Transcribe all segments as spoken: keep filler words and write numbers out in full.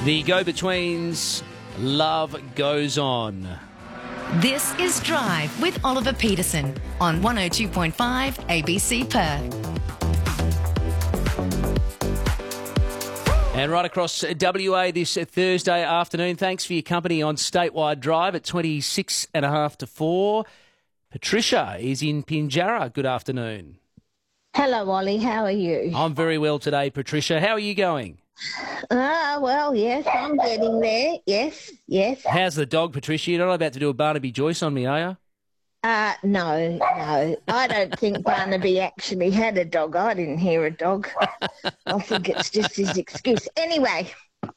The Go-Betweens, Love Goes On. This is Drive with Oliver Peterson on one oh two point five A B C Perth. And right across W A this Thursday afternoon, thanks for your company on Statewide Drive at twenty-six and a half to four. Patricia is in Pinjarra. Good afternoon. Hello, Ollie. How are you? I'm very well today, Patricia. How are you going? Ah, well, yes, I'm getting there. Yes, yes. How's the dog, Patricia? You're not about to do a Barnaby Joyce on me, are you? Uh, no, no. I don't think Barnaby actually had a dog. I didn't hear a dog. I think it's just his excuse. Anyway,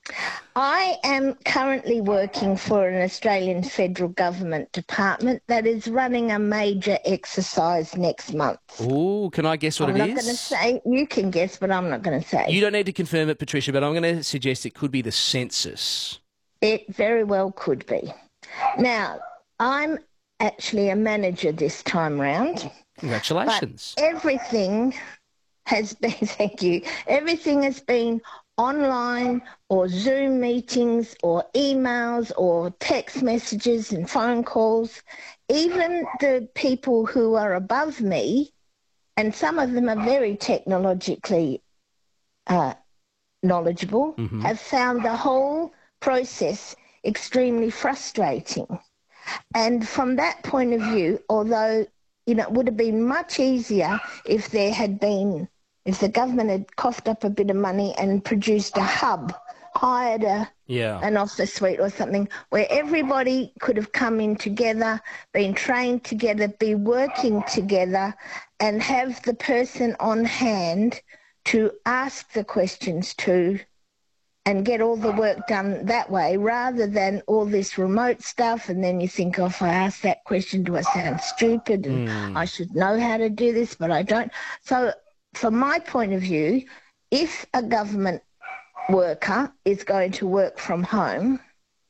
I am currently working for an Australian federal government department that is running a major exercise next month. Ooh, can I guess what I'm it not is? going to say. You can guess, but I'm not going to say. You don't need to confirm it, Patricia, but I'm going to suggest it could be the census. It very well could be. Now, I'm actually a manager this time round. Congratulations. But everything has been, thank you, everything has been online or Zoom meetings or emails or text messages and phone calls. Even the people who are above me, and some of them are very technologically uh, knowledgeable, mm-hmm. have found the whole process extremely frustrating. And from that point of view, although, you know, it would have been much easier if there had been, if the government had coughed up a bit of money and produced a hub, hired a, yeah. an office suite or something, where everybody could have come in together, been trained together, be working together, and have the person on hand to ask the questions to and get all the work done that way, rather than all this remote stuff. And then you think, oh, if I ask that question, do I sound stupid? And mm. I should know how to do this, but I don't. So from my point of view, if a government worker is going to work from home,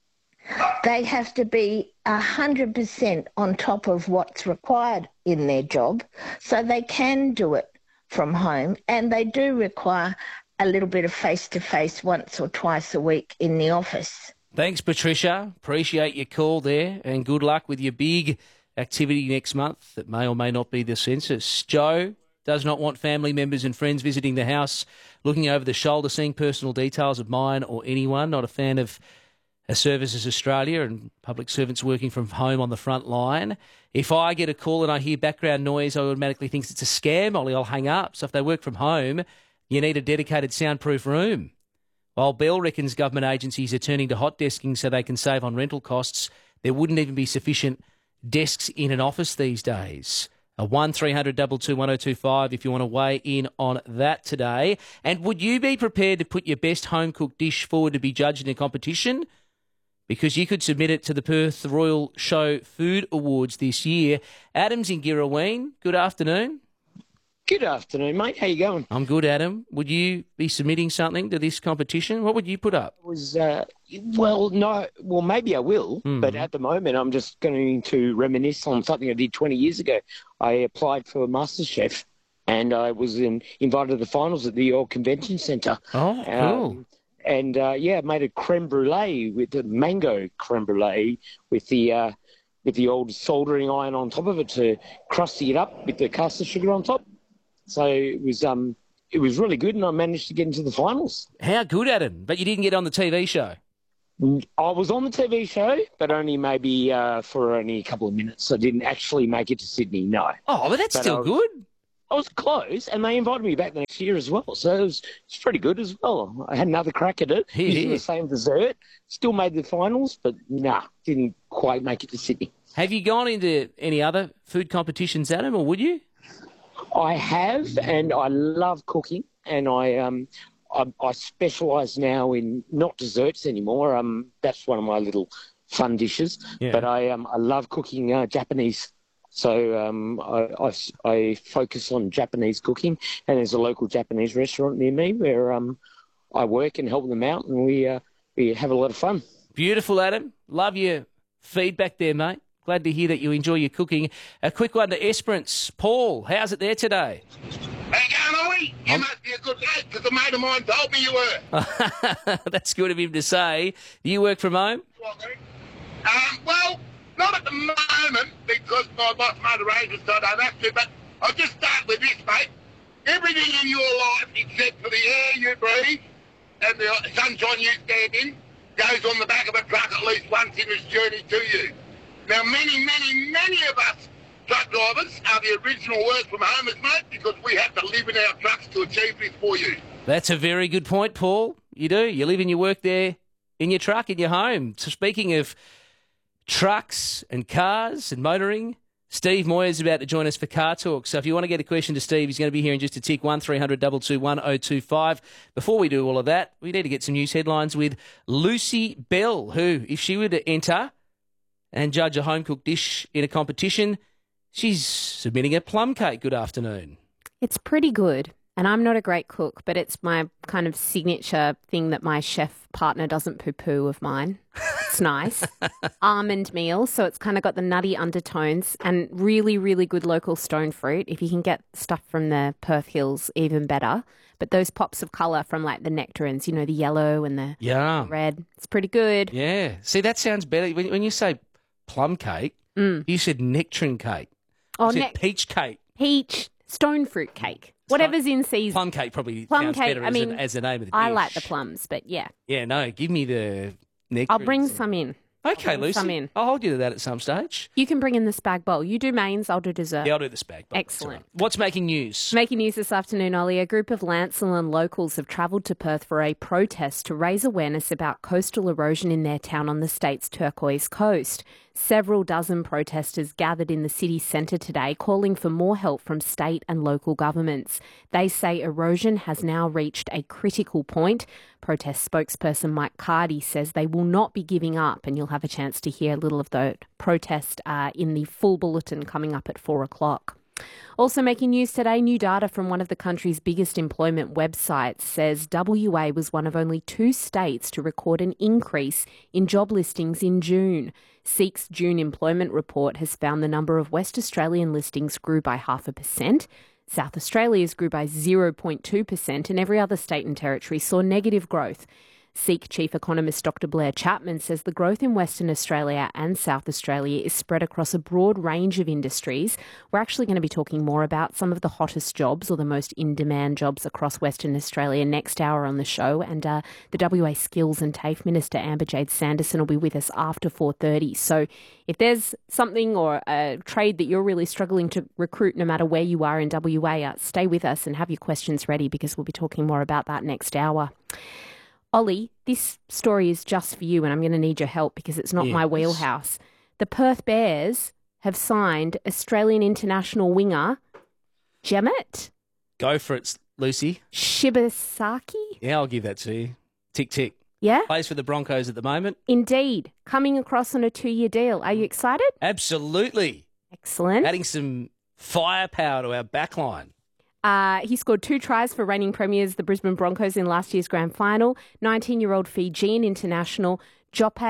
they have to be one hundred percent on top of what's required in their job so they can do it from home. And they do require a little bit of face-to-face once or twice a week in the office. Thanks, Patricia. Appreciate your call there, and good luck with your big activity next month that may or may not be the census. Joe does not want family members and friends visiting the house, looking over the shoulder, seeing personal details of mine or anyone. Not a fan of Services Australia and public servants working from home on the front line. If I get a call and I hear background noise, I automatically think it's a scam, Ollie, I'll hang up. So if they work from home, you need a dedicated soundproof room. While Bell reckons government agencies are turning to hot desking so they can save on rental costs, there wouldn't even be sufficient desks in an office these days. A one three hundred two two one oh two five if you want to weigh in on that today. And would you be prepared to put your best home-cooked dish forward to be judged in a competition? Because you could submit it to the Perth Royal Show Food Awards this year. Adam's in Girraween. Good afternoon. Good afternoon, mate. How you going? I'm good, Adam. Would you be submitting something to this competition? What would you put up? It was uh, well, no, well, maybe I will, mm. but at the moment I'm just going to reminisce on something I did twenty years ago. I applied for MasterChef, and I was in, invited to the finals at the Old Convention Centre. Oh, cool. Um, and, uh, yeah, made a creme brulee with the mango creme brulee with the uh, with the old soldering iron on top of it to crusty it up with the caster sugar on top. So it was um it was really good, and I managed to get into the finals. How good, Adam? But you didn't get on the T V show. I was on the T V show, but only maybe uh, for only a couple of minutes. I didn't actually make it to Sydney, no. Oh, but that's but still I was, good. I was close, and they invited me back the next year as well. So it was, it was pretty good as well. I had another crack at it, yeah. using the same dessert. Still made the finals, but nah, didn't quite make it to Sydney. Have you gone into any other food competitions, Adam, or would you? I have, and I love cooking, and I um I, I specialise now in not desserts anymore. Um, that's one of my little fun dishes. Yeah. But I um I love cooking uh, Japanese, so um I, I I focus on Japanese cooking, and there's a local Japanese restaurant near me where um I work and help them out, and we uh, we have a lot of fun. Beautiful, Adam. Love your feedback there, mate. Glad to hear that you enjoy your cooking. A quick one to Esperance. Paul, how's it there today? How you going, Ollie, you I'm- must be a good lad because a mate of mine told me you were. That's good of him to say. Do you work from home? Um, well, not at the moment because my boss made arrangements so I don't have to, but I'll just start with this, mate. Everything in your life except for the air you breathe and the sunshine you stand in goes on the back of a truck at least once in its journey to you. Now, many, many, many of us truck drivers are the original work from homers, mate, because we have to live in our trucks to achieve this for you. That's a very good point, Paul. You do. You live and you work there in your truck, in your home. So speaking of trucks and cars and motoring, Steve Moyer's is about to join us for Car Talk. So if you want to get a question to Steve, he's going to be here in just a tick, one three hundred two two one oh two five. Before we do all of that, we need to get some news headlines with Lucy Bell, who, if she were to enter and judge a home-cooked dish in a competition, she's submitting a plum cake. Good afternoon. It's pretty good. And I'm not a great cook, but it's my kind of signature thing that my chef partner doesn't poo-poo of mine. It's nice. Almond meal, so it's kind of got the nutty undertones and really, really good local stone fruit. If you can get stuff from the Perth Hills, even better. But those pops of colour from like the nectarines, you know, the yellow and the Yeah. red, it's pretty good. Yeah. See, that sounds better. When, when you say plum cake, Mm. you said nectarine cake. Oh, you said ne- peach cake. peach, stone fruit cake, whatever's in season. Plum cake probably Plum sounds cake, better I as, mean, an, as the name of the dish. I like the plums, but yeah. Yeah, no, give me the nectarines. I'll bring and- some in. Okay, I'll bring Lucy. some in. I'll hold you to that at some stage. You can bring in the spag bowl. You do mains, I'll do dessert. Yeah, I'll do the spag. bowl. Excellent. It's all right. What's making news? Making news this afternoon, Ollie. A group of Lancelin locals have travelled to Perth for a protest to raise awareness about coastal erosion in their town on the state's turquoise coast. Several dozen protesters gathered in the city centre today calling for more help from state and local governments. They say erosion has now reached a critical point. Protest spokesperson Mike Cardy says they will not be giving up, and you'll have a chance to hear a little of the protest uh, in the full bulletin coming up at four o'clock. Also making news today, new data from one of the country's biggest employment websites says W A was one of only two states to record an increase in job listings in June. SEEK's June employment report has found the number of West Australian listings grew by half a percent. South Australia's grew by zero point two percent, and every other state and territory saw negative growth. SEEK Chief Economist Doctor Blair Chapman says the growth in Western Australia and South Australia is spread across a broad range of industries. We're actually going to be talking more about some of the hottest jobs or the most in-demand jobs across Western Australia next hour on the show. And uh, the W A Skills and TAFE Minister Amber Jade Sanderson will be with us after four thirty. So if there's something or a trade that you're really struggling to recruit no matter where you are in W A, uh, stay with us and have your questions ready because we'll be talking more about that next hour. Ollie, this story is just for you and I'm going to need your help because it's not Yes. my wheelhouse. The Perth Bears have signed Australian international winger Jemmett Go for it, Lucy. Shibasaki. Yeah, I'll give that to you. Tick, tick. Yeah, Plays for the Broncos at the moment. indeed. Coming across on a two-year deal. Are you excited? Absolutely. Excellent. Adding some firepower to our backline. Uh, he scored two tries for reigning premiers, the Brisbane Broncos, in last year's grand final. nineteen-year-old Fijian international Jope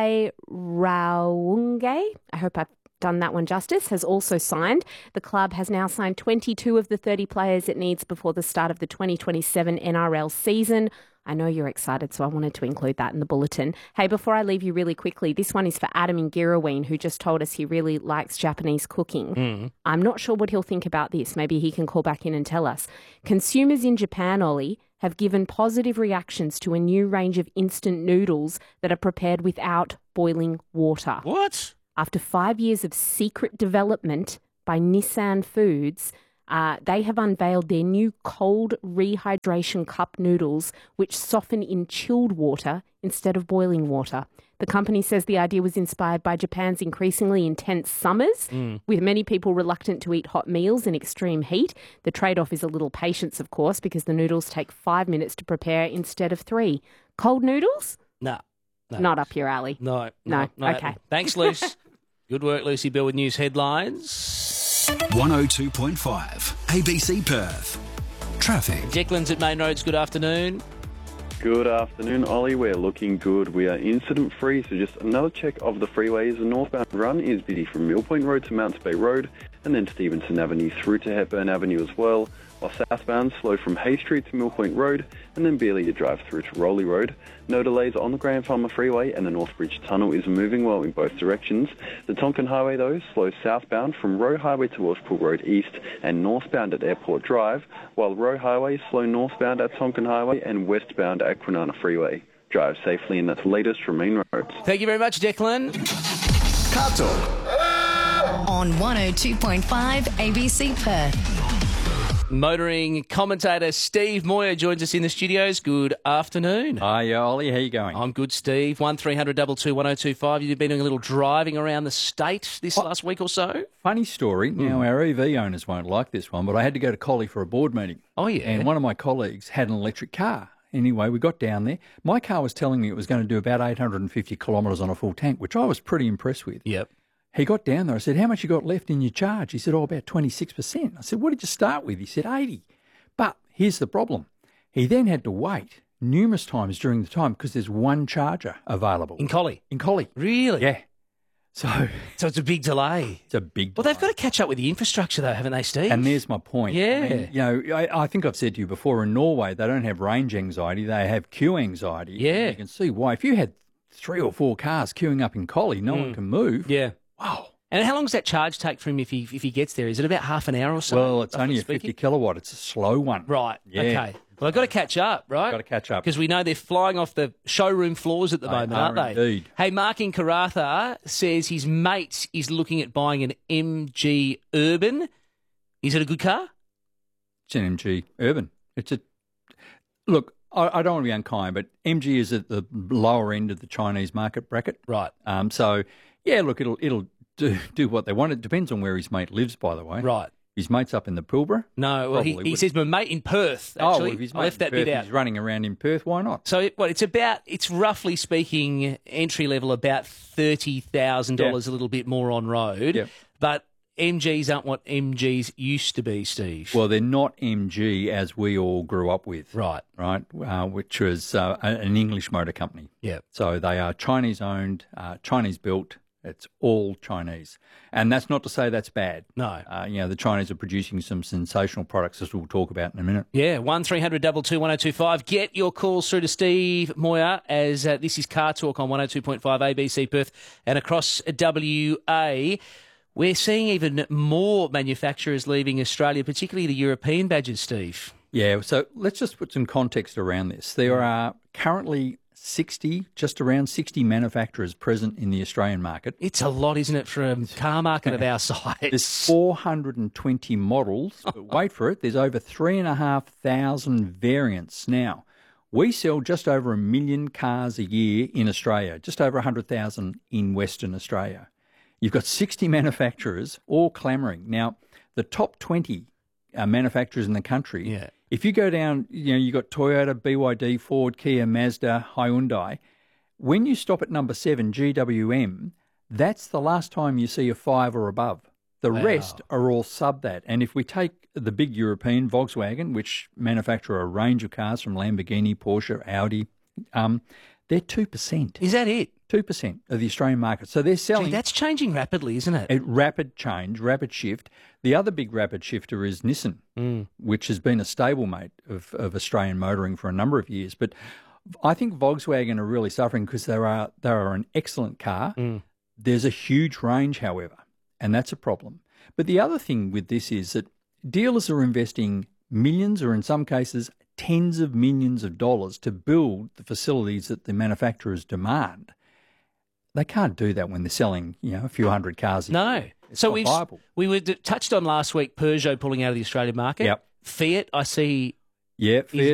Raunge, I hope I've done that one justice, has also signed. The club has now signed twenty-two of the thirty players it needs before the start of the twenty twenty-seven N R L season. I know you're excited, so I wanted to include that in the bulletin. Hey, before I leave you really quickly, this one is for Adam in Girraween, who just told us he really likes Japanese cooking. Mm. I'm not sure what he'll think about this. Maybe he can call back in and tell us. Consumers in Japan, Ollie, have given positive reactions to a new range of instant noodles that are prepared without boiling water. What? After five years of secret development by Nissan Foods, Uh, they have unveiled their new cold rehydration cup noodles, which soften in chilled water instead of boiling water. The company says the idea was inspired by Japan's increasingly intense summers, Mm. with many people reluctant to eat hot meals in extreme heat. The trade-off is a little patience, of course, because the noodles take five minutes to prepare instead of three. Cold noodles? No. no. Not up your alley. No. No, no. okay. Thanks, Luce. Good work, Lucy Bill, with news headlines. one oh two point five A B C Perth. Traffic. Declan's at Main Roads, good afternoon. Good afternoon, Ollie. We're looking good. We are incident free, so just another check of the freeways. The northbound run is busy from Mill Point Road to Mounts Bay Road, and then Stevenson Avenue through to Hepburn Avenue as well. while southbound slow from Hay Street to Mill Point Road and then barely a drive through to Rowley Road. No delays on the Grand Farmer Freeway and the Northbridge Tunnel is moving well in both directions. The Tonkin Highway, though, slows southbound from Roe Highway to Welshpool Road East and northbound at Airport Drive, while Roe Highway slow northbound at Tonkin Highway and westbound at Kwinana Freeway. Drive safely, and that's the latest from Main Roads. Thank you very much, Declan. Car Talk. On one oh two point five A B C Perth. Motoring commentator Steve Moyer joins us in the studios. Good afternoon. Hi, Ollie. How you going? I'm good, Steve. one three hundred two two one oh two five. You've been doing a little driving around the state this Oh, last week or so? Funny story. Now, our E V owners won't like this one, but I had to go to Collie for a board meeting. Oh, yeah. And one of my colleagues had an electric car. Anyway, we got down there. My car was telling me it was going to do about eight hundred fifty kilometres on a full tank, which I was pretty impressed with. Yep. He got down there. I said, how much you got left in your charge? He said, oh, about twenty-six percent. I said, what did you start with? He said, eighty. But here's the problem. He then had to wait numerous times during the time because there's one charger available. In Collie? In Collie. Really? Yeah. So So it's a big delay. it's a big Well, they've got to catch up with the infrastructure, though, haven't they, Steve? And there's my point. Yeah. I mean, you know, I, I think I've said to you before, in Norway, they don't have range anxiety, they have queue anxiety. Yeah. You can see why. If you had three or four cars queuing up in Collie, no one can move. Yeah. Wow. And how long does that charge take for him if he if he gets there? Is it about half an hour or so? Well, it's roughly only a speaking? fifty kilowatt. It's a slow one. Right. Yeah. Okay. Well, I've got to catch up, right? Got to catch up. Because we know they're flying off the showroom floors at the They moment, are aren't they? indeed. Hey, Mark in Karratha says his mate is looking at buying an M G Urban. Is it a good car? It's an M G Urban. It's a look. I, I don't want to be unkind, but M G is at the lower end of the Chinese market bracket. Right. Um. So yeah, look, it'll it'll do do what they want. It depends on where his mate lives, by the way. Right. His mate's up in the Pilbara. No, well, he, Probably he would. says my mate in Perth, Oh, actually. well, if his I mate left in that Perth bit out. is running around in Perth, why not? So, it, well, it's about, it's roughly speaking, entry level about thirty thousand dollars, Yeah. a little bit more on road. Yep. But M Gs aren't what M Gs used to be, Steve. Well, they're not M G as we all grew up with. Right. Right, uh, which was uh, an English motor company. Yeah. So they are Chinese-owned, uh, Chinese-built. It's all Chinese. And that's not to say that's bad. No. Uh, you know, the Chinese are producing some sensational products, as we'll talk about in a minute. Yeah, one three hundred two two one oh two five. Get your calls through to Steve Moyer as uh, this is Car Talk on one oh two point five A B C Perth and across W A. We're seeing even more manufacturers leaving Australia, particularly the European badges, Steve. Yeah, so let's just put some context around this. There are currently sixty, just around sixty manufacturers present in the Australian market. It's a lot, isn't it, for a car market of our size? There's four hundred twenty models, but wait for it, there's over three thousand five hundred variants. Now, we sell just over a million cars a year in Australia, just over one hundred thousand in Western Australia. You've got sixty manufacturers all clamouring. Now, the top twenty uh, manufacturers in the country, Yeah. if you go down, you know, you've got Toyota, B Y D, Ford, Kia, Mazda, Hyundai. When you stop at number seven, G W M, that's the last time you see a five or above. The Wow. rest are all sub that. And if we take the big European, Volkswagen, which manufacture a range of cars from Lamborghini, Porsche, Audi, um, they're two percent. Is that it? two percent of the Australian market. So they're selling... Gee, that's changing rapidly, isn't it? A rapid change, rapid shift. The other big rapid shifter is Nissan, Mm. which has been a stablemate of, of Australian motoring for a number of years. But I think Volkswagen are really suffering because they are, they are an excellent car. Mm. There's a huge range, however, and that's a problem. But the other thing with this is that dealers are investing millions, or in some cases tens of millions of dollars to build the facilities that the manufacturers demand. They can't do that when they're selling, you know, a few hundred cars a No. year. It's so not we've viable. we were touched on last week Peugeot pulling out of the Australian market. Yep. Fiat, I see, Yeah, is